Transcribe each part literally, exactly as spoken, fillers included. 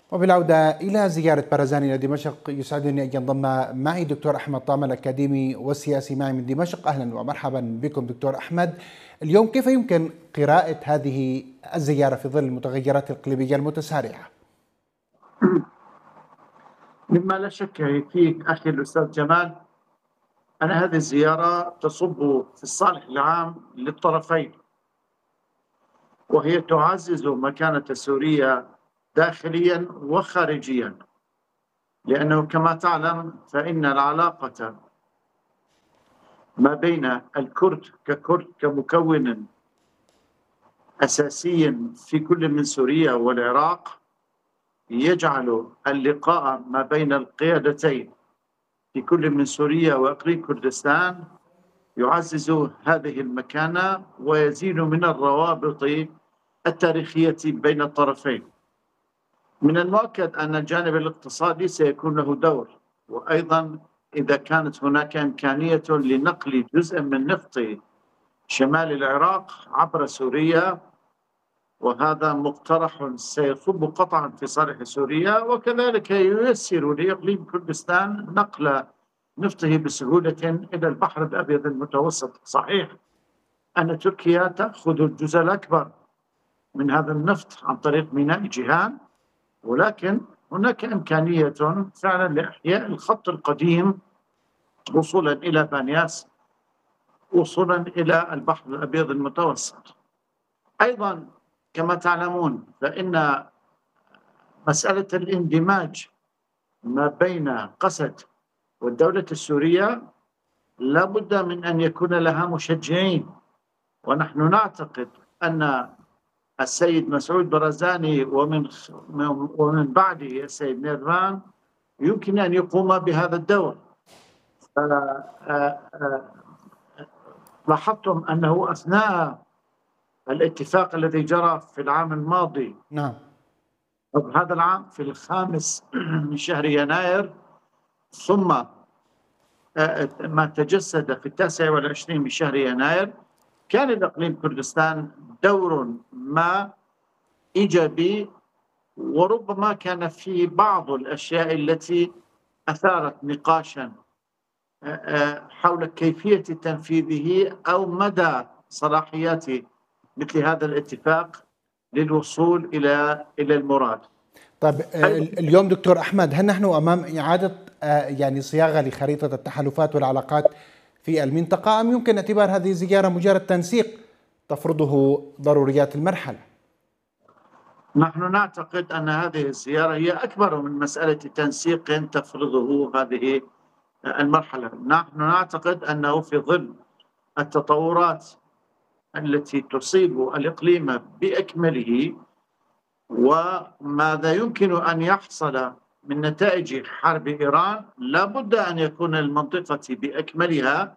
وبالعودة إلى زيارة برزاني إلى دمشق، يسعدني أن ينضم معي دكتور أحمد طامة الأكاديمي والسياسي معي من دمشق. أهلا ومرحبا بكم دكتور أحمد. اليوم كيف يمكن قراءة هذه الزيارة في ظل المتغيرات الإقليمية المتسارعة؟ مما لا شك فيه أخي الأستاذ جمال أن هذه الزيارة تصب في الصالح العام للطرفين، وهي تعزز مكانة سوريا داخليا وخارجيا، لأنه كما تعلم فإن العلاقة ما بين الكرد ككرد كمكون أساسي في كل من سوريا والعراق يجعل اللقاء ما بين القيادتين في كل من سوريا وإقليم كردستان يعزز هذه المكانة ويزيد من الروابط التاريخية بين الطرفين. من المؤكد أن الجانب الاقتصادي سيكون له دور، وأيضا إذا كانت هناك إمكانية لنقل جزء من نفط شمال العراق عبر سوريا، وهذا مقترح سيصب قطعا في صالح سوريا، وكذلك ييسر لإقليم كردستان نقل نفطه بسهولة إلى البحر الأبيض المتوسط. صحيح أن تركيا تأخذ الجزء الأكبر من هذا النفط عن طريق ميناء جيهان، ولكن هناك إمكانية فعلا لإحياء الخط القديم وصولا إلى بانياس، وصولا إلى البحر الأبيض المتوسط. أيضا كما تعلمون فإن مسألة الاندماج ما بين قسد والدولة السورية لا بد من أن يكون لها مشجعين، ونحن نعتقد أن السيد مسعود برزاني ومن ومن بعده السيد نيرفان يمكن أن يقوم بهذا الدور. لاحظتم أنه أثناء الاتفاق الذي جرى في العام الماضي، نعم، هذا العام في الخامس من شهر يناير، ثم ما تجسد في التاسع والعشرين من شهر يناير، كان لإقليم كردستان دور ما إيجابي، وربما كان في بعض الأشياء التي أثارت نقاشا حول كيفية تنفيذه أو مدى صلاحيات مثل هذا الاتفاق للوصول إلى إلى المراد. طيب اليوم دكتور أحمد، هل نحن أمام إعادة يعني صياغة لخريطة التحالفات والعلاقات في المنطقة، أم يمكن اعتبار هذه الزيارة مجرد تنسيق تفرضه ضروريات المرحلة؟ نحن نعتقد أن هذه الزيارة هي أكبر من مسألة تنسيق تفرضه هذه المرحلة. نحن نعتقد أنه في ظل التطورات التي تصيب الإقليم بأكمله، وماذا يمكن أن يحصل من نتائج حرب إيران، لا بد أن يكون المنطقة بأكملها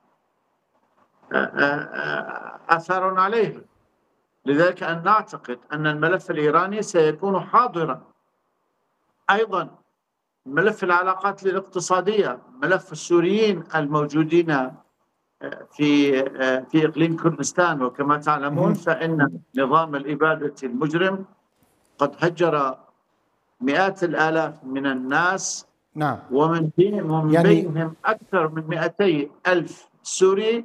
أثر عليها. لذلك أن نعتقد أن الملف الإيراني سيكون حاضرا. أيضا ملف العلاقات الاقتصادية، ملف السوريين الموجودين في في إقليم كردستان، وكما تعلمون فإن نظام الإبادة المجرم قد هجر مئات الآلاف من الناس. نعم، ومن بينهم يعني بينهم أكثر من مئتي ألف سوري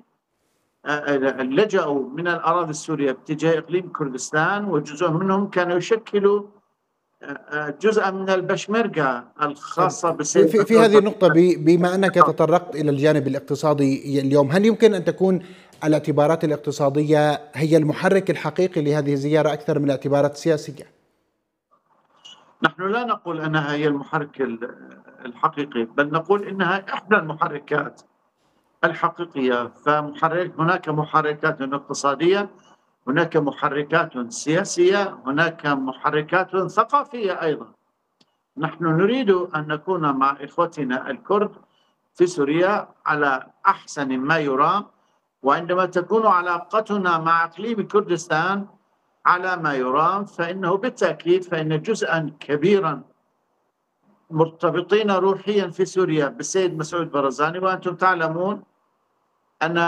لجأوا من الأراضي السورية باتجاه إقليم كردستان، وجزء منهم كانوا يشكلوا جزءا من البشمركة الخاصة بالسيد. في, في هذه النقطة، بما أنك تطرقت إلى الجانب الاقتصادي اليوم، هل يمكن أن تكون الاعتبارات الاقتصادية هي المحرك الحقيقي لهذه الزيارة أكثر من الاعتبارات السياسية؟ نحن لا نقول أنها هي المحرك الحقيقي، بل نقول إنها إحدى المحركات الحقيقية. فمحرك هناك محركات اقتصادية، هناك محركات سياسية، هناك محركات ثقافية أيضا. نحن نريد أن نكون مع إخوتنا الكرد في سوريا على أحسن ما يرام، وعندما تكون علاقتنا مع إقليم كردستان على ما يرام، فإنه بالتأكيد فإن جزءا كبيرا مرتبطين روحيا في سوريا بالسيد مسعود برزاني. وأنتم تعلمون أن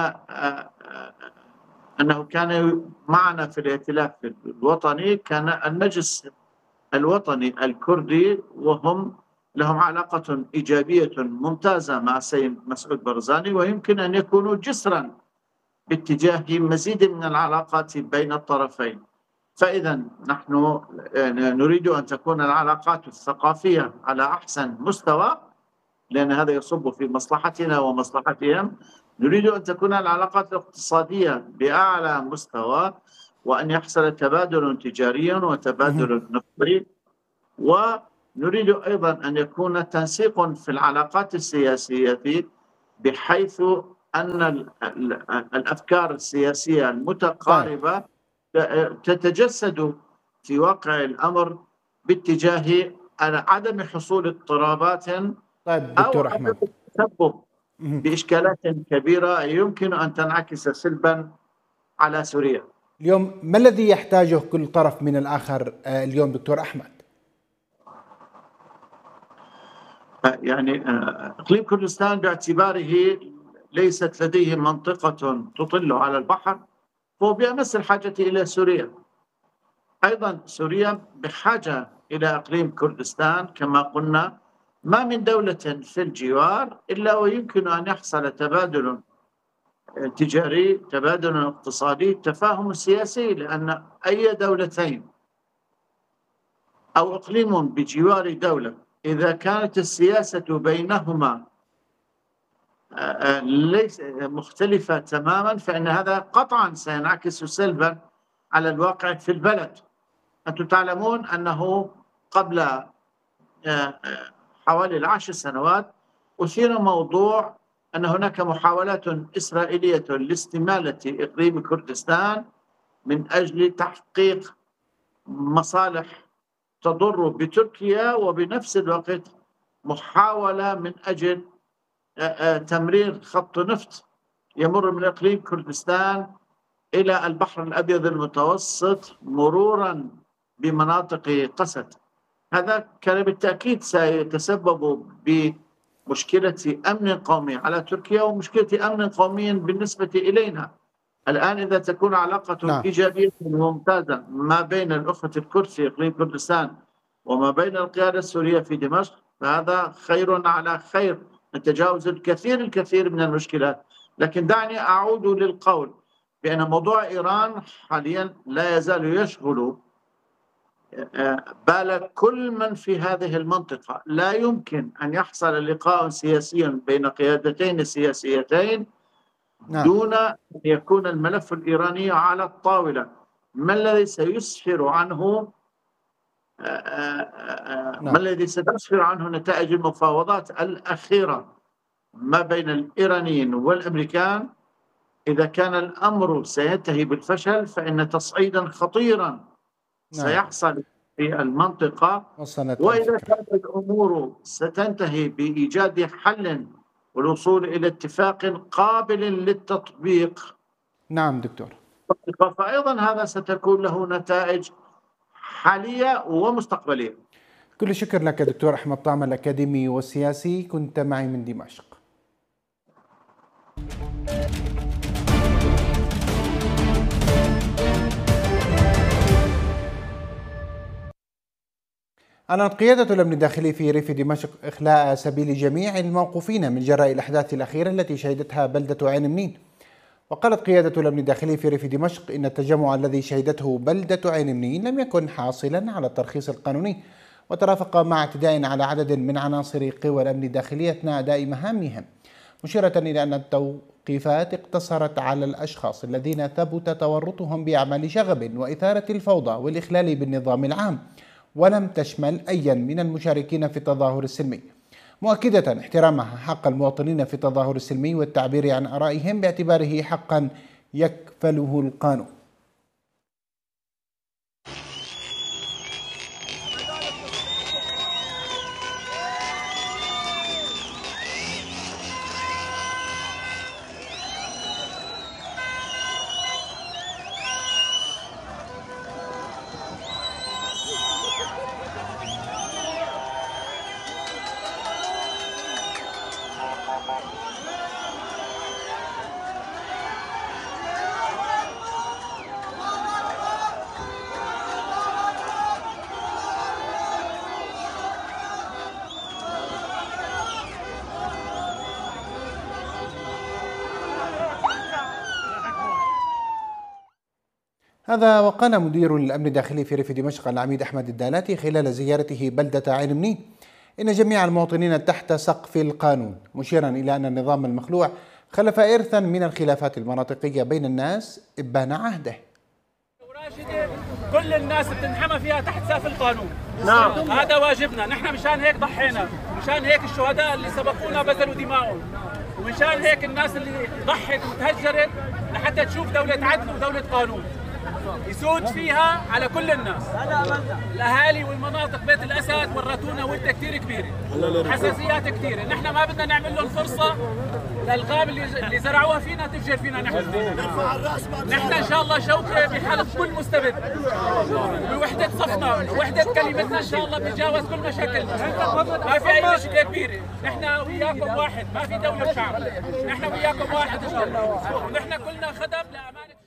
أنه كان معنا في الائتلاف الوطني، كان المجلس الوطني الكردي، وهم لهم علاقة إيجابية ممتازة مع السيد مسعود برزاني، ويمكن أن يكونوا جسرا باتجاه مزيد من العلاقات بين الطرفين. فإذا نحن نريد أن تكون العلاقات الثقافية على أحسن مستوى، لأن هذا يصب في مصلحتنا ومصلحتهم. نريد أن تكون العلاقات الاقتصادية بأعلى مستوى، وأن يحصل تبادل تجاري وتبادل نفطي، ونريد أيضا أن يكون تنسيق في العلاقات السياسية، بحيث أن الأفكار السياسية المتقاربة تتجسد في واقع الأمر باتجاه عدم حصول اضطرابات طيب أو دكتور أحمد، التسبب بإشكالات كبيرة يمكن أن تنعكس سلبا على سوريا. اليوم ما الذي يحتاجه كل طرف من الآخر اليوم دكتور أحمد؟ يعني إقليم كردستان باعتباره ليست لديه منطقة تطل على البحر، هو بأمس الحاجة إلى سوريا. أيضا سوريا بحاجة إلى إقليم كردستان كما قلنا. ما من دولة في الجوار إلا ويمكن أن يحصل تبادل تجاري، تبادل اقتصادي، تفاهم سياسي، لأن أي دولتين أو إقليم بجوار دولة إذا كانت السياسة بينهما ليس مختلفة تماما، فإن هذا قطعا سينعكس سلبا على الواقع في البلد. أنتم تعلمون أنه قبل حوالي العشر سنوات أثير موضوع أن هناك محاولات إسرائيلية لاستمالة إقليم كردستان من أجل تحقيق مصالح تضر بتركيا، وبنفس الوقت محاولة من أجل تمرير خط نفط يمر من إقليم كردستان إلى البحر الأبيض المتوسط مرورا بمناطق قسد. هذا كان بالتأكيد سيتسبب بمشكلة أمن قومي على تركيا ومشكلة أمن قومي بالنسبة إلينا. الآن إذا تكون علاقة نعم. إيجابية ممتازة ما بين الأخوة الكرد في إقليم كردستان وما بين القيادة السورية في دمشق، فهذا خير على خير من تجاوز الكثير الكثير من المشكلات. لكن دعني أعود للقول بأن موضوع إيران حاليا لا يزال يشغل بال كل من في هذه المنطقة. لا يمكن أن يحصل لقاء سياسي بين قيادتين سياسيتين نعم. دون أن يكون الملف الإيراني على الطاولة. ما الذي سيسفر عنه نعم. ما الذي ستسفر عنه نتائج المفاوضات الأخيرة ما بين الإيرانيين والأمريكان؟ إذا كان الأمر سينتهي بالفشل فإن تصعيدا خطيرا نعم. سيحصل في المنطقة. وإذا كانت الأمور ستنتهي بإيجاد حل والوصول إلى اتفاق قابل للتطبيق نعم دكتور، فأيضا هذا ستكون له نتائج حالية ومستقبلية. كل شكر لك دكتور أحمد طعمة الأكاديمي والسياسي، كنت معي من دمشق. أعلنت قيادة الأمن الداخلي في ريف دمشق إخلاء سبيل جميع الموقوفين من جراء الأحداث الأخيرة التي شهدتها بلدة عين منين. وقالت قيادة الأمن الداخلي في ريف دمشق إن التجمع الذي شهدته بلدة عين منين لم يكن حاصلا على الترخيص القانوني، وترافق مع اعتداء على عدد من عناصر قوى الأمن الداخلية أثناء أداء مهامهم، مشيرة إلى أن التوقيفات اقتصرت على الأشخاص الذين ثبت تورطهم بأعمال شغب وإثارة الفوضى والإخلال بالنظام العام، ولم تشمل أيا من المشاركين في التظاهر السلمي، مؤكدة احترامها حق المواطنين في التظاهر السلمي والتعبير عن آرائهم باعتباره حقا يكفله القانون. هذا وقال مدير الأمن الداخلي في ريف دمشق العميد أحمد الدالاتي خلال زيارته بلدة عين مني إن جميع المواطنين تحت سقف القانون، مشيرا إلى أن النظام المخلوع خلف إرثا من الخلافات المناطقية بين الناس إبان عهده. كل الناس بتنحمى فيها تحت سقف القانون. نعم، هذا واجبنا، نحن مشان هيك ضحينا، مشان هيك الشهداء اللي سبقونا بذلوا دماءهم، ومشان هيك الناس اللي ضحت وتهجرت لحتى تشوف دولة عدل ودولة قانون يسود فيها على كل الناس. الاهالي والمناطق بيت الاسد ورتونا ودة كثير كبيره، حساسيات كثيره، نحن ما بدنا نعمل لهم فرصه الالغام اللي اللي زرعوها فينا تفجر فينا نحن. نحن ان شاء الله شوكه بحلف كل مستبد، بوحده صفنا وحده كلمتنا ان شاء الله بنتجاوز كل مشاكلنا. ما في اي مشكله كبيره، نحن وياكم واحد، ما في دوله وشعب، نحن وياكم واحد ان شاء الله، ونحن كلنا خدم لامانه.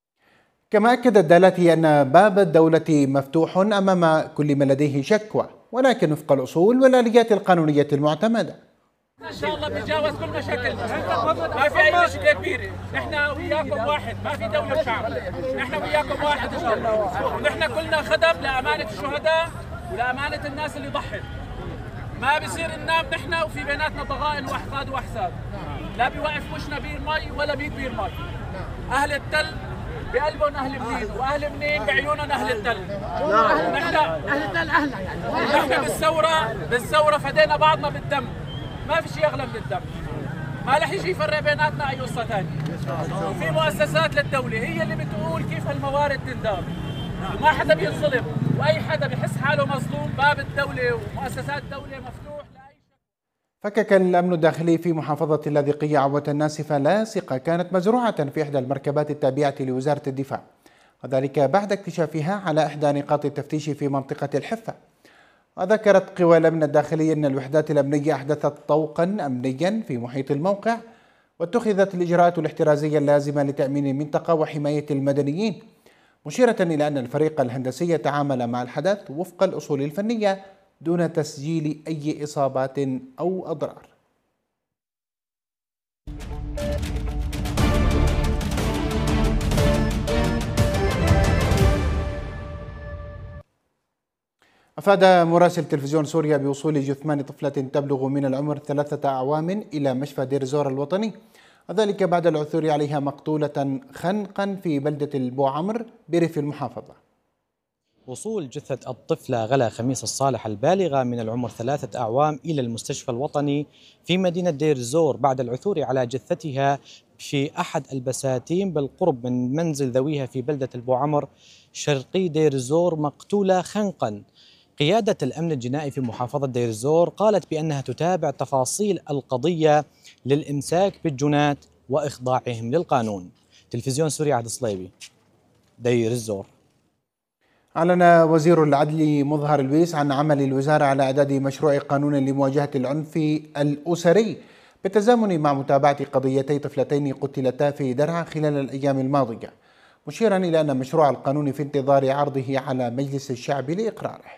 كما أكد الدالاتي أن باب الدولة مفتوح أمام كل من لديه شكوى، ولكن وفق الأصول والآليات القانونية المعتمدة. إن شاء الله بنتجاوز كل مشاكلنا، ما في أي مشكلة كبيرة، نحن وياكم واحد، ما في دولة وشعب، نحن وياكم واحد إن شاء الله، ونحن كلنا خدم لأمانة الشهداء ولأمانة الناس اللي ضحت. ما بصير ننام نحن وفي بيناتنا ضغائن وأحقاد وأحساب، لا بيوقف وشنا بير مي ولا بيد بير مي. أهل التل بقلبهم اهل منين، واهل منين بعيونهم اهل التل. نحن اهل التل اهلنا يعني. نحن بالثوره بالثوره فدينا بعضنا بالدم، ما في شيء اغلى من الدم. ما رح يجي يفرق بيناتنا اي قصه ثانيه. وفي مؤسسات للدوله هي اللي بتقول كيف الموارد تندار، وما حدا بينظلم، واي حدا بحس حاله مظلوم باب الدوله ومؤسسات الدوله مفتوح. فكك الأمن الداخلي في محافظة اللاذقية عبوة ناسفة لاصقة كانت مزروعة في إحدى المركبات التابعة لوزارة الدفاع، وذلك بعد اكتشافها على إحدى نقاط التفتيش في منطقة الحفة. وذكرت قوى الأمن الداخلي أن الوحدات الأمنية أحدثت طوقا أمنيا في محيط الموقع، واتخذت الإجراءات الاحترازية اللازمة لتأمين المنطقة وحماية المدنيين، مشيرة إلى أن الفريق الهندسي تعامل مع الحدث وفق الأصول الفنية دون تسجيل أي إصابات أو أضرار. أفاد مراسل تلفزيون سوريا بوصول جثمان طفلة تبلغ من العمر ثلاثة أعوام إلى مشفى دير الزور الوطني، وذلك بعد العثور عليها مقتولة خنقا في بلدة البوعمر بريف المحافظة. وصول جثة الطفلة غلا خميس الصالح البالغة من العمر ثلاثة أعوام إلى المستشفى الوطني في مدينة دير الزور بعد العثور على جثتها في أحد البساتين بالقرب من منزل ذويها في بلدة البوعمر شرقي دير الزور مقتولة خنقا. قيادة الأمن الجنائي في محافظة دير الزور قالت بأنها تتابع تفاصيل القضية للإمساك بالجنات وإخضاعهم للقانون. تلفزيون سوريا عهد صليبي، دير الزور. أعلن وزير العدل مظهر الويس عن عمل الوزارة على إعداد مشروع قانون لمواجهة العنف الأسري بالتزامن مع متابعة قضيتي طفلتين قتلتا في درعا خلال الأيام الماضية، مشيرا إلى أن مشروع القانون في انتظار عرضه على مجلس الشعب لإقراره.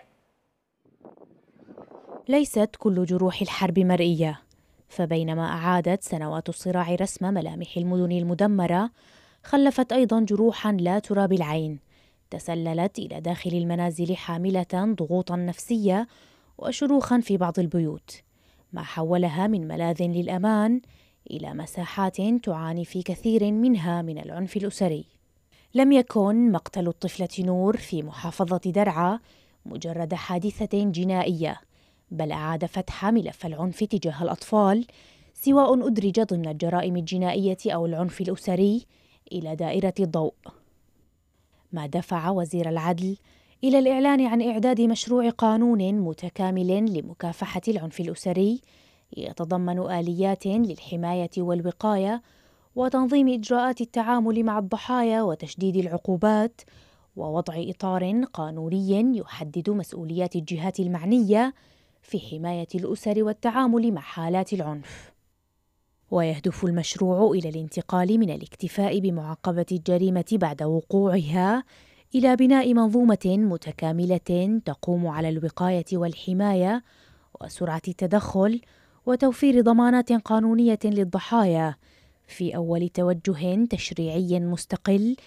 ليست كل جروح الحرب مرئية، فبينما أعادت سنوات الصراع رسم ملامح المدن المدمرة، خلفت أيضا جروحا لا ترى بالعين تسللت إلى داخل المنازل حاملة ضغوطا نفسية وشروخا في بعض البيوت، ما حولها من ملاذ للأمان إلى مساحات تعاني في كثير منها من العنف الأسري. لم يكن مقتل الطفلة نور في محافظة درعا مجرد حادثة جنائية، بل أعاد فتح ملف العنف تجاه الأطفال سواء أدرج ضمن الجرائم الجنائية أو العنف الأسري إلى دائرة الضوء، ما دفع وزير العدل إلى الإعلان عن إعداد مشروع قانون متكامل لمكافحة العنف الأسري يتضمن آليات للحماية والوقاية وتنظيم إجراءات التعامل مع الضحايا وتشديد العقوبات، ووضع إطار قانوني يحدد مسؤوليات الجهات المعنية في حماية الأسر والتعامل مع حالات العنف. ويهدف المشروع إلى الانتقال من الاكتفاء بمعاقبة الجريمة بعد وقوعها إلى بناء منظومة متكاملة تقوم على الوقاية والحماية وسرعة التدخل وتوفير ضمانات قانونية للضحايا في أول توجه تشريعي مستقل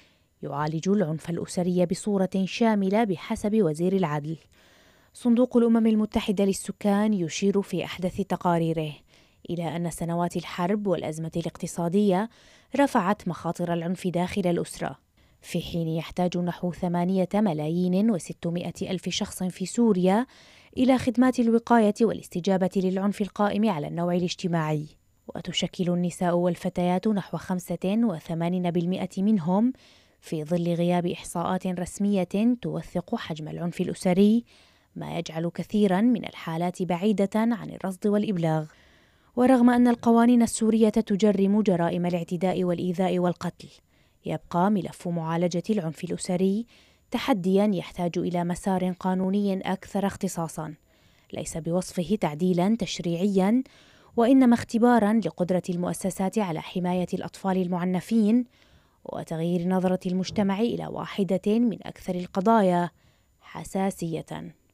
يعالج العنف الأسري بصورة شاملة بحسب وزير العدل. صندوق الأمم المتحدة للسكان يشير في أحدث تقاريره إلى أن سنوات الحرب والأزمة الاقتصادية رفعت مخاطر العنف داخل الأسرة، في حين يحتاج نحو ثمانية ملايين وستمائة ألف شخص في سوريا إلى خدمات الوقاية والاستجابة للعنف القائم على النوع الاجتماعي. وتشكل النساء والفتيات نحو خمسة وثمانين بالمئة منهم، في ظل غياب إحصاءات رسمية توثق حجم العنف الأسري، ما يجعل كثيرا من الحالات بعيدة عن الرصد والإبلاغ. ورغم أن القوانين السورية تجرم جرائم الاعتداء والإيذاء والقتل، يبقى ملف معالجة العنف الأسري تحديا يحتاج إلى مسار قانوني أكثر اختصاصا، ليس بوصفه تعديلا تشريعيا، وإنما اختبارا لقدرة المؤسسات على حماية الأطفال المعنفين وتغيير نظرة المجتمع إلى واحدة من أكثر القضايا حساسية.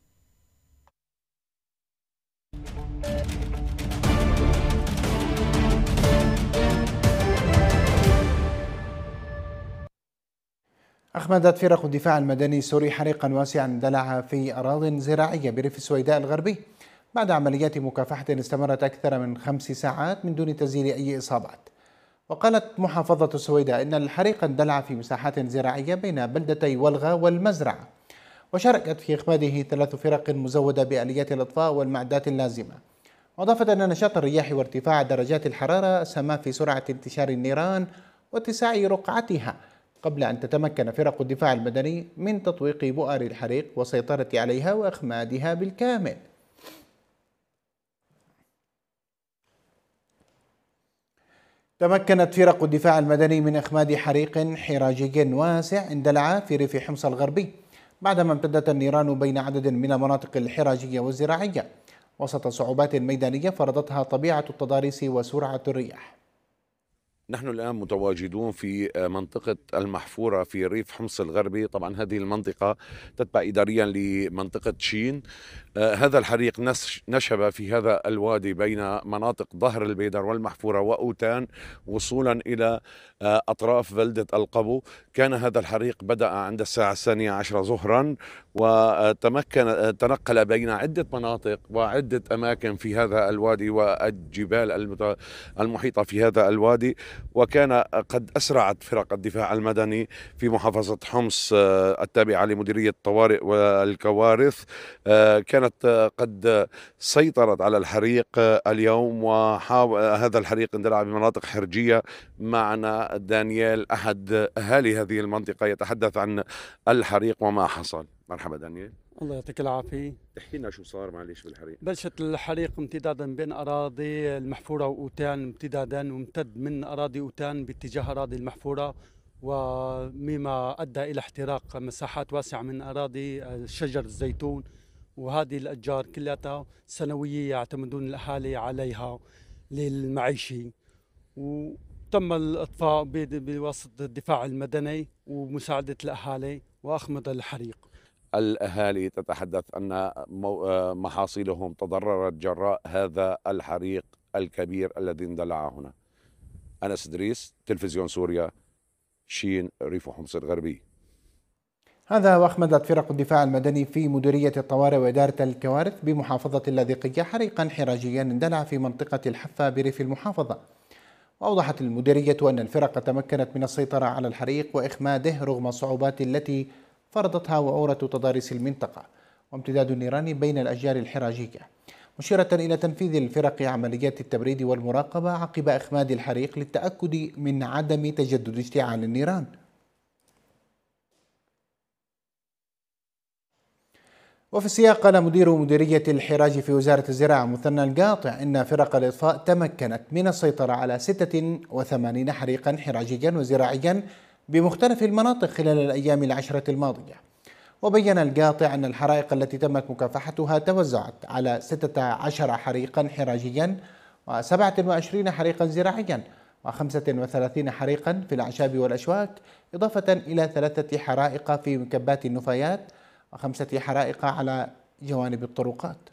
أخمدت فرق الدفاع المدني السوري حريقا واسعا اندلع في أراضٍ زراعية بريف السويداء الغربي بعد عمليات مكافحة استمرت أكثر من خمس ساعات من دون تسجيل أي إصابات. وقالت محافظة السويداء إن الحريق اندلع في مساحات زراعية بين بلدتي ولغة والمزرعة، وشاركت في إخماده ثلاث فرق مزودة بآليات الإطفاء والمعدات اللازمة. وأضافت أن نشاط الرياح وارتفاع درجات الحرارة سما في سرعة انتشار النيران واتساع رقعتها، قبل أن تتمكن فرق الدفاع المدني من تطويق بؤر الحريق والسيطرة عليها وإخمادها بالكامل. تمكنت فرق الدفاع المدني من إخماد حريق حراجي واسع اندلع في ريف حمص الغربي بعدما امتدت النيران بين عدد من المناطق الحراجية والزراعية وسط صعوبات ميدانية فرضتها طبيعة التضاريس وسرعة الرياح. نحن الآن متواجدون في منطقة المحفورة في ريف حمص الغربي. طبعا هذه المنطقة تتبع إداريا لمنطقة شين. آه هذا الحريق نشب في هذا الوادي بين مناطق ظهر البيدر والمحفورة وأوتان وصولا إلى آه أطراف بلدة القبو. كان هذا الحريق بدأ عند الساعة الثانية عشرة ظهرا وتمكن تنقل بين عدة مناطق وعدة أماكن في هذا الوادي والجبال المحيطة في هذا الوادي. وكان قد أسرعت فرق الدفاع المدني في محافظة حمص التابعة لمديرية الطوارئ والكوارث، كانت قد سيطرت على الحريق اليوم. وهذا الحريق اندلع بمناطق حرجية. معنا دانيال أحد أهالي هذه المنطقة يتحدث عن الحريق وما حصل. مرحبا دانيال. الله يعطيك العافية. احكي لنا شو صار معلش بالحريق. بلشت الحريق امتدادا بين أراضي المحفورة وأوتان، امتدادا وامتد من أراضي أوتان باتجاه أراضي المحفورة، ومما أدى إلى احتراق مساحات واسعة من أراضي شجر الزيتون. وهذه الأشجار كلها سنوية يعتمدون الأهالي عليها للمعيشة، وتم الإطفاء بواسطة الدفاع المدني ومساعدة الأهالي وأخمد الحريق. الأهالي تتحدث أن محاصيلهم تضررت جراء هذا الحريق الكبير الذي اندلع هنا. أنس إدريس، تلفزيون سوريا، شين، ريف حمص الغربي. هذا وأخمدت فرق الدفاع المدني في مديرية الطوارئ وإدارة الكوارث بمحافظة اللاذقية حريقا حراجيا اندلع في منطقة الحفة بريف المحافظة. وأوضحت المديرية أن الفرق تمكنت من السيطرة على الحريق وإخماده رغم الصعوبات التي فرضتها وعورة تضاريس المنطقة وامتداد النيران بين الأشجار الحراجية، مشيرة إلى تنفيذ الفرق عمليات التبريد والمراقبة عقب إخماد الحريق للتأكد من عدم تجدد اشتعال النيران. وفي السياق قال مدير مديرية الحراج في وزارة الزراعة مثنى القاطع إن فرق الإطفاء تمكنت من السيطرة على ستة وثمانين حريقا حراجيا وزراعيا بمختلف المناطق خلال الأيام العشرة الماضية. وبين القاطع أن الحرائق التي تمت مكافحتها توزعت على ستة عشر حريقا حراجيا وسبعة وعشرين حريقا زراعيا وخمسة وثلاثين حريقا في الأعشاب والأشواك، إضافة إلى ثلاثة حرائق في مكبات النفايات وخمسة حرائق على جوانب الطرقات.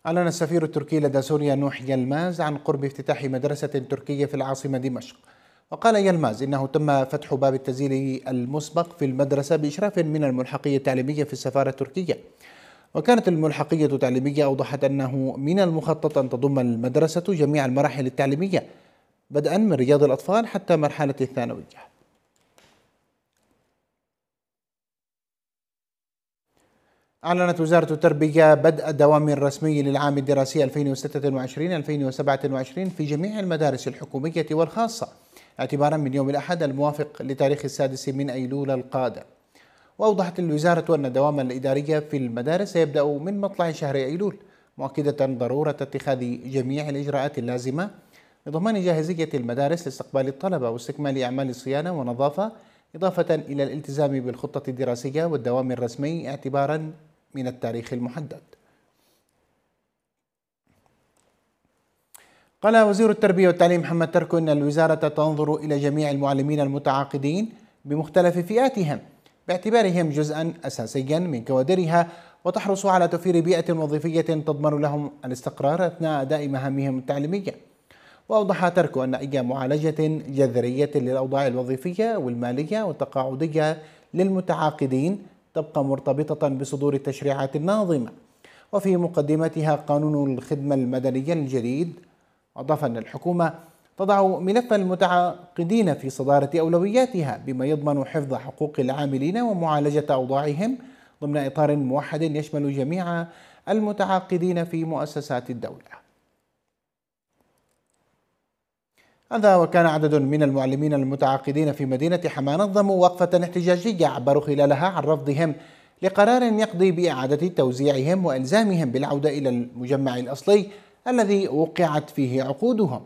أعلن السفير التركي لدى سوريا نوح يلماز عن قرب افتتاح مدرسة تركية في العاصمة دمشق. وقال يلماز إنه تم فتح باب التسجيل المسبق في المدرسة بإشراف من الملحقية التعليمية في السفارة التركية. وكانت الملحقية التعليمية أوضحت أنه من المخطط أن تضم المدرسة جميع المراحل التعليمية بدءا من رياض الأطفال حتى مرحلة الثانوية. أعلنت وزارة التربية بدء دوام رسمي للعام الدراسي ألفين وستة وعشرين ألفين وسبعة وعشرين في جميع المدارس الحكومية والخاصة اعتبارا من يوم الأحد الموافق لتاريخ السادس من أيلول القادم. وأوضحت الوزارة أن الدوام الإداري في المدارس سيبدأ من مطلع شهر أيلول، مؤكدة ضرورة اتخاذ جميع الإجراءات اللازمة لضمان جاهزية المدارس لاستقبال الطلبة واستكمال أعمال الصيانة والنظافة، إضافة إلى الالتزام بالخطة الدراسية والدوام الرسمي اعتبارا من التاريخ المحدد. قال وزير التربية والتعليم محمد تركو أن الوزارة تنظر إلى جميع المعلمين المتعاقدين بمختلف فئاتهم باعتبارهم جزءا أساسيا من كوادرها، وتحرص على توفير بيئة وظيفية تضمن لهم الاستقرار أثناء أداء مهامهم التعليمية. وأوضح تركو أن أي معالجة جذرية للأوضاع الوظيفية والمالية والتقاعدية للمتعاقدين تبقى مرتبطة بصدور التشريعات الناظمة وفي مقدمتها قانون الخدمة المدنية الجديد. أضاف أن الحكومة تضع ملف المتعاقدين في صدارة أولوياتها بما يضمن حفظ حقوق العاملين ومعالجة أوضاعهم ضمن إطار موحد يشمل جميع المتعاقدين في مؤسسات الدولة. هذا وكان عدد من المعلمين المتعاقدين في مدينة حماة نظموا وقفة احتجاجية عبروا خلالها عن رفضهم لقرار يقضي بإعادة توزيعهم وإلزامهم بالعودة إلى المجمع الأصلي الذي وقعت فيه عقودهم.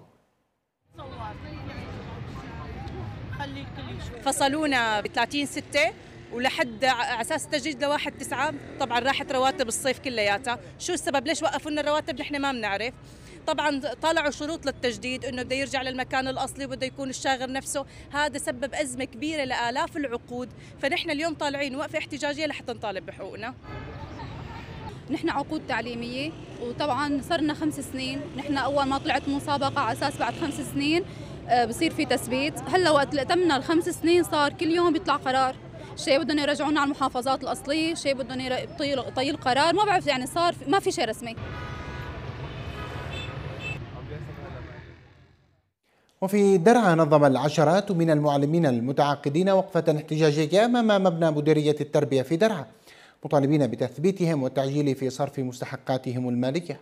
فصلونا ب ثلاثين ستة ولحد على اساس التجديد لواحد تسعة، طبعا راحت رواتب الصيف كلياتها. شو السبب؟ ليش وقفوا لنا الرواتب؟ نحن ما بنعرف. طبعا طالعوا شروط للتجديد انه بده يرجع للمكان الاصلي وبده يكون الشاغر نفسه، هذا سبب ازمه كبيره لالاف العقود، فنحن اليوم طالعين وقفه احتجاجيه لحتى نطالب بحقوقنا. نحن عقود تعليميه وطبعا صرنا خمس سنين، نحن اول ما طلعت مسابقه على اساس بعد خمس سنين بصير في تثبيت، هلا وقت تمنا الخمس سنين صار كل يوم بيطلع قرار، شيء بدهم يرجعونا على المحافظات الاصليه، شيء بدهم يطيل قرار، ما بعرف يعني صار ما في شيء رسمي. وفي درعا نظم العشرات من المعلمين المتعاقدين وقفة احتجاجية أمام مبنى مديرية التربية في درعا مطالبين بتثبيتهم والتعجيل في صرف مستحقاتهم المالية.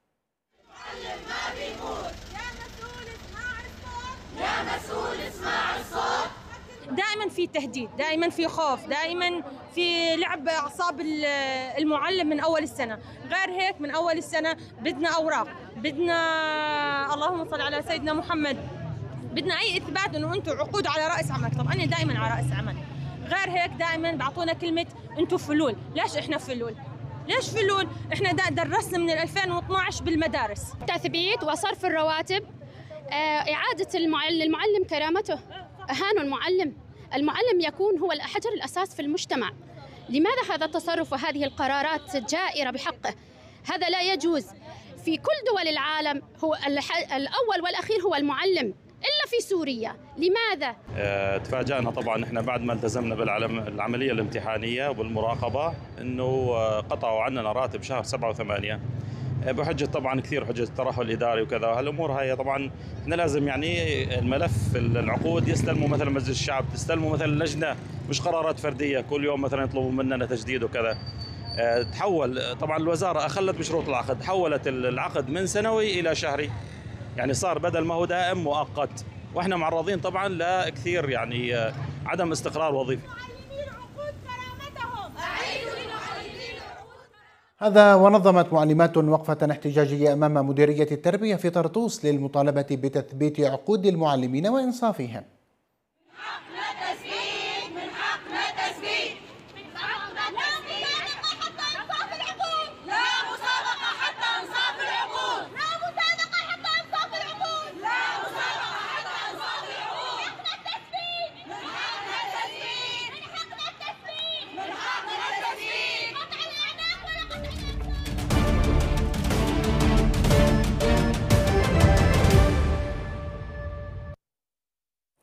دائما في تهديد، دائما في خوف، دائما في لعب اعصاب المعلم من اول السنه، غير هيك من اول السنه بدنا اوراق، بدنا اللهم صل على سيدنا محمد، بدنا اي اثبات انه انتم عقود على راس عمل. طب انا دائما على راس عمل، غير هيك دائما بعطونا كلمه انتم فلول. ليش احنا فلول؟ ليش فلول؟ احنا درسنا من ألفين واثنعش بالمدارس. تثبيت وصرف الرواتب، اعاده المعلم كرامته، اهانوا المعلم. المعلم يكون هو الحجر الأساس في المجتمع. لماذا هذا التصرف وهذه القرارات الجائرة بحقه؟ هذا لا يجوز. في كل دول العالم هو الأول والأخير هو المعلم، إلا في سوريا. لماذا؟ اه تفاجأنا طبعا احنا بعد ما التزمنا بالعملية الامتحانية وبالمراقبة انه قطعوا عننا راتب شهر سبعة وثمانية بحجة طبعا كثير حجة الترهل الإداري وكذا. هالأمور هاي طبعا احنا لازم يعني الملف العقود يستلموا مثلا مجلس الشعب، تستلموا مثلا لجنة، مش قرارات فردية كل يوم مثلا يطلبوا مننا تجديد وكذا. اه تحول طبعا الوزارة أخلت بشروط العقد، حولت العقد من سنوي إلى شهري، يعني صار بدل ما هو دائم مؤقت، واحنا معرضين طبعا لكثير يعني اه عدم استقرار وظيفي. هذا ونظمت معلمات وقفة احتجاجية أمام مديرية التربية في طرطوس للمطالبة بتثبيت عقود المعلمين وإنصافهم.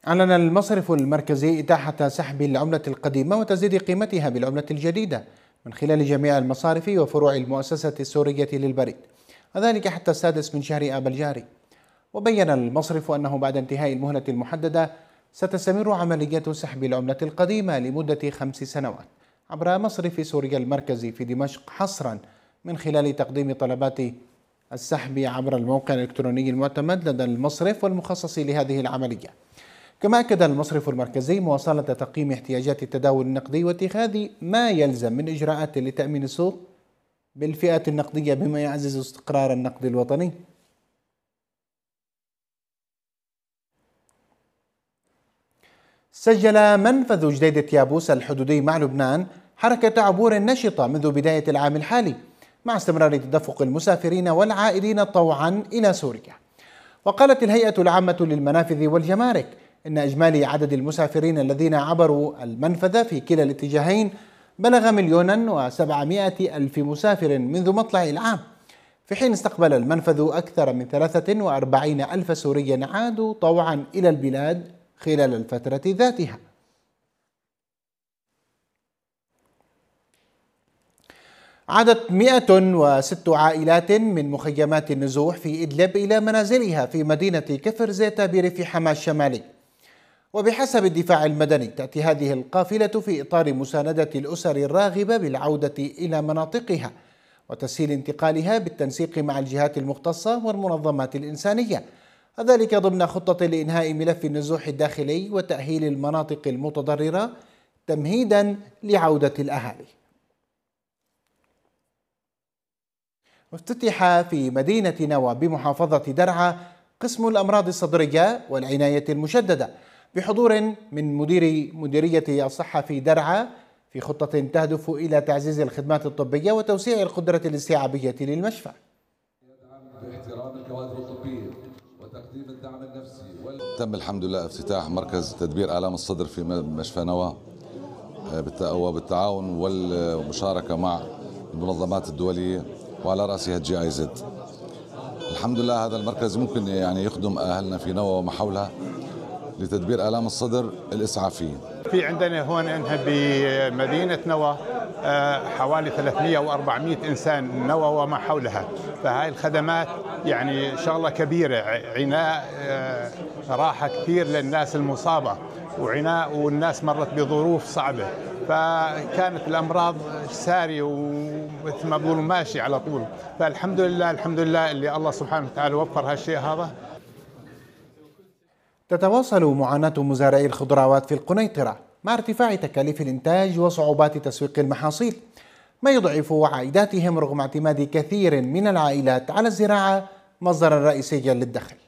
أعلن المصرف المركزي إتاحة سحب العملة القديمة وتزييد قيمتها بالعملة الجديدة من خلال جميع المصارف وفروع المؤسسة السورية للبريد، وذلك حتى السادس من شهر آب الجاري. وبين المصرف أنه بعد انتهاء المهلة المحددة ستستمر عملية سحب العملة القديمة لمدة خمس سنوات عبر مصرف سوريا المركزي في دمشق حصرا من خلال تقديم طلبات السحب عبر الموقع الإلكتروني المعتمد لدى المصرف والمخصص لهذه العملية. كما أكد المصرف المركزي مواصلة تقييم احتياجات التداول النقدي واتخاذ ما يلزم من إجراءات لتأمين السوق بالفئة النقدية بما يعزز استقرار النقد الوطني. سجل منفذ جديدة يابوس الحدودي مع لبنان حركة عبور نشطة منذ بداية العام الحالي مع استمرار تدفق المسافرين والعائدين طوعا إلى سوريا. وقالت الهيئة العامة للمنافذ والجمارك إن إجمالي عدد المسافرين الذين عبروا المنفذ في كلا الاتجاهين بلغ مليونا وسبعمائة ألف مسافر منذ مطلع العام، في حين استقبل المنفذ أكثر من ثلاثة وأربعين ألف سوري عادوا طوعا إلى البلاد خلال الفترة ذاتها. عادت مئة وست عائلات من مخيمات النزوح في إدلب إلى منازلها في مدينة كفر زيتا بريف حما الشمالي. وبحسب الدفاع المدني تأتي هذه القافلة في إطار مساندة الأسر الراغبة بالعودة إلى مناطقها وتسهيل انتقالها بالتنسيق مع الجهات المختصة والمنظمات الإنسانية، وذلك ضمن خطة لإنهاء ملف النزوح الداخلي وتأهيل المناطق المتضررة تمهيدا لعودة الأهالي. افتتح في مدينة نوى بمحافظة درعا قسم الأمراض الصدرية والعناية المشددة بحضور من مدير مديرية الصحة في درعا في خطة تهدف إلى تعزيز الخدمات الطبية وتوسيع القدرة الاستيعابية للمشفى. باحترام الكوادر الطبية وتقديم الدعم النفسي وال... تم الحمد لله افتتاح مركز تدبير آلام الصدر في مشفى نوى وبالتعاون والمشاركة مع المنظمات الدولية وعلى رأسها الجي اي زد. الحمد لله هذا المركز ممكن يعني يخدم أهلنا في نوى وما حولها لتدبير آلام الصدر الإسعافية. في عندنا هون بمدينة نوى حوالي ثلاثمئة وأربعمئة إنسان نوى وما حولها، فهاي الخدمات يعني شغلة كبيرة، عناء راحة كثير للناس المصابة وعناء والناس مرت بظروف صعبة، فكانت الأمراض سارية ومثل ما بقولوا ماشي على طول، فالحمد لله الحمد لله اللي الله سبحانه وتعالى وفر هالشيء هذا. تتواصل معاناة مزارعي الخضروات في القنيطرة مع ارتفاع تكاليف الإنتاج وصعوبات تسويق المحاصيل، ما يضعف عائداتهم رغم اعتماد كثير من العائلات على الزراعة مصدرا رئيسيا للدخل.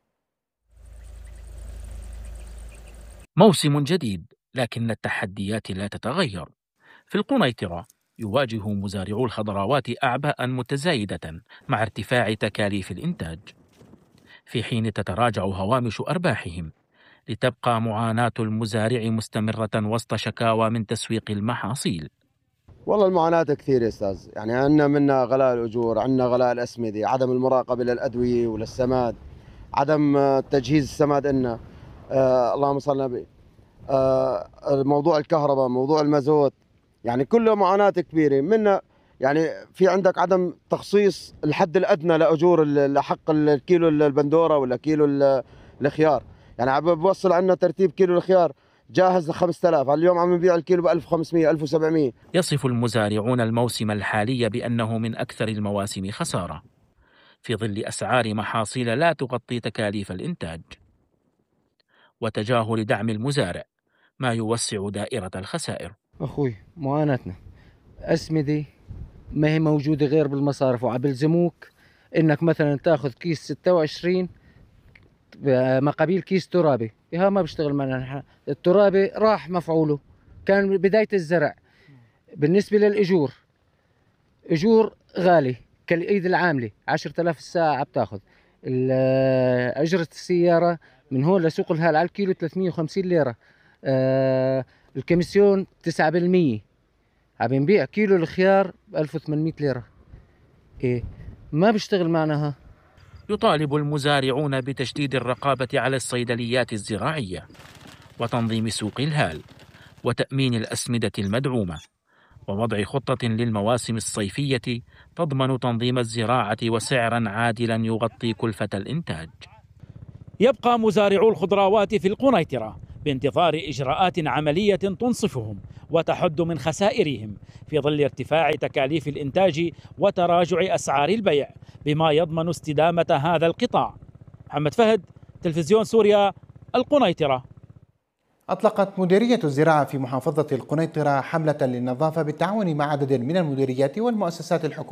موسم جديد لكن التحديات لا تتغير. في القنيطرة يواجه مزارعو الخضروات أعباء متزايدة مع ارتفاع تكاليف الإنتاج، في حين تتراجع هوامش أرباحهم، لتبقى معاناة المزارع مستمرة وسط شكاوى من تسويق المحاصيل. والله المعاناة كثير يا أستاذ، يعني عندنا منا غلاء الأجور، عندنا غلاء الأسمدة، عدم المراقبة للأدوية وللسماد، عدم تجهيز السماد لنا، آه اللهم صل على النبي، آه موضوع الكهرباء، موضوع المازوت، يعني كله معاناة كبيرة. منا يعني في عندك عدم تخصيص الحد الأدنى لأجور لحق الكيلو البندورة ولا كيلو الخيار، يعني عم بوصل عندنا ترتيب كيلو الخيار جاهز ل خمسة آلاف، اليوم عم نبيع الكيلو ب ألف وخمسمئة ألف وسبعمئة. يصف المزارعون الموسم الحالي بأنه من أكثر المواسم خسارة في ظل أسعار محاصيل لا تغطي تكاليف الإنتاج وتجاهل دعم المزارع ما يوسع دائرة الخسائر. أخوي معاناتنا أسمدة ما هي موجودة غير بالمصارف، وعبلزموك إنك مثلا تاخذ كيس ستة وعشرين مقابل كيس ترابي، ها ما بيشتغل معنا. الترابي راح مفعوله، كان بداية الزرع. بالنسبة للأجور، أجور غالي كالإيد العاملة عشرة آلاف الساعة بتاخذ. أجرة السيارة من هون لسوق الهال على الكيلو ثلاثمئة وخمسين ليرة. آه الكميسيون تسعة بالمئة، عم نبيع كيلو الخيار ب ألف وثمانمئة ليرة. إيه ما بيشتغل معنا. ها يطالب المزارعون بتشديد الرقابة على الصيدليات الزراعية وتنظيم سوق الهال وتأمين الأسمدة المدعومة ووضع خطة للمواسم الصيفية تضمن تنظيم الزراعة وسعرا عادلا يغطي كلفة الإنتاج. يبقى مزارعو الخضروات في القنيطرة بانتظار إجراءات عملية تنصفهم وتحد من خسائرهم في ظل ارتفاع تكاليف الإنتاج وتراجع أسعار البيع بما يضمن استدامة هذا القطاع. محمد فهد، تلفزيون سوريا، القنيطرة. أطلقت مديرية الزراعة في محافظة القنيطرة حملة للنظافة بالتعاون مع عدد من المديريات والمؤسسات الحكومية